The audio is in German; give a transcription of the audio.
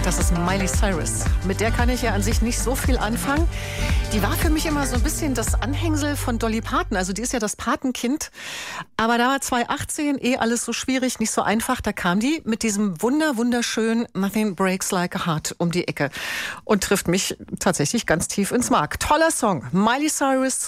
Das ist Miley Cyrus. Mit der kann ich ja an sich nicht so viel anfangen. Die war für mich immer so ein bisschen das Anhängsel von Dolly Parton. Also die ist ja das Patenkind. Aber da war 2018 alles so schwierig, nicht so einfach. Da kam die mit diesem wunderschönen Nothing Breaks Like a Heart um die Ecke und trifft mich tatsächlich ganz tief ins Mark. Toller Song. Miley Cyrus